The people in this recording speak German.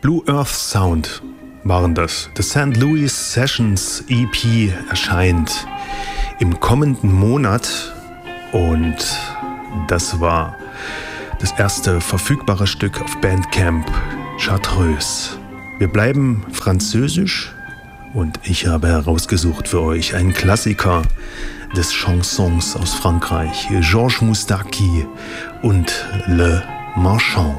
Blue Earth Sound waren das. The St. Louis Sessions EP erscheint im kommenden Monat und das war das erste verfügbare Stück auf Bandcamp, Chartreuse. Wir bleiben französisch und ich habe herausgesucht für euch einen Klassiker des Chansons aus Frankreich, Georges Moustaki und Le Marchand.